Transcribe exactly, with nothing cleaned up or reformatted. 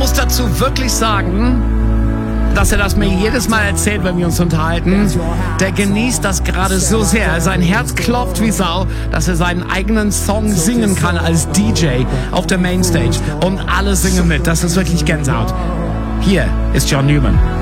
muss dazu wirklich sagen, dass er das mir jedes Mal erzählt, wenn wir uns unterhalten. Der genießt das gerade so sehr. Sein Herz klopft wie Sau, dass er seinen eigenen Song singen kann als D J auf der Mainstage. Und alle singen mit. Das ist wirklich Gänsehaut. Hier ist John Newman.